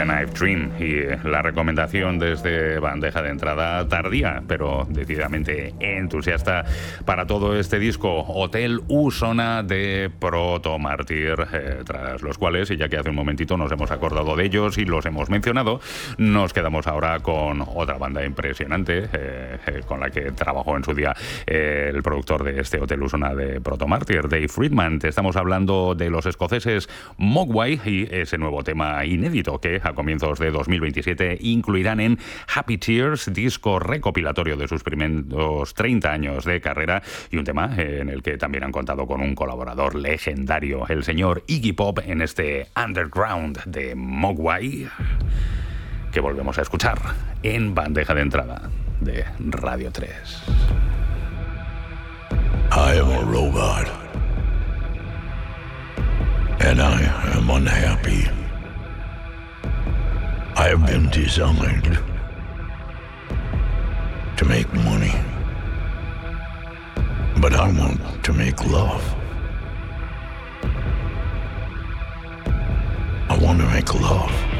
the Night Dream, y la recomendación desde bandeja de entrada tardía, pero decididamente entusiasta para todo este disco, Hotel Usona de Proto Martyr, tras los cuales, y ya que hace un momentito nos hemos acordado de ellos y los hemos mencionado, nos quedamos ahora con otra banda impresionante, con la que trabajó en su día el productor de este Hotel Usona de Proto Martyr, Dave Friedman. Te estamos hablando de los escoceses Mogwai y ese nuevo tema inédito que a comienzos de 2027 incluirán en Happy Tears, disco recopilatorio de sus primeros 30 años de carrera, y un tema en el que también han contado con un colaborador legendario, el señor Iggy Pop, en este Underground de Mogwai, que volvemos a escuchar en bandeja de entrada de Radio 3. I am a robot, and I am unhappy. I have been designed to make money, but I want to make love. I want to make love.